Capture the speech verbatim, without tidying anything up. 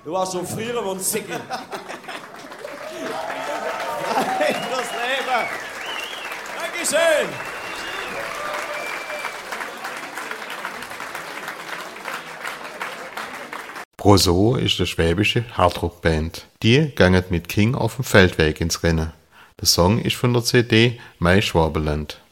Du warst so früher und Sickel. Das Leben. Dankeschön. Broso ist eine schwäbische Hardrock-Band. Die gangen mit King auf dem Feldweg ins Rennen. Der Song ist von der C D My Schwabenland.